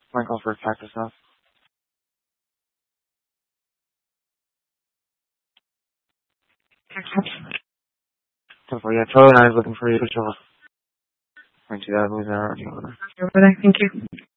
Michael for Cactus House. So yeah, Charlie and I is looking for you to show us. Thank you. Over there. Thank you.